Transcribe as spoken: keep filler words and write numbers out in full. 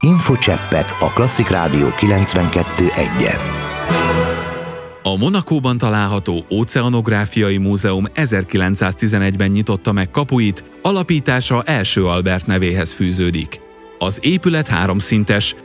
Infocseppek a Klasszik Rádió kilencvenkettő egyen. A Monacóban található Óceanográfiai Múzeum ezerkilencszáztizenegyben nyitotta meg kapuit, alapítása első Albert nevéhez fűződik. Az épület háromszintes,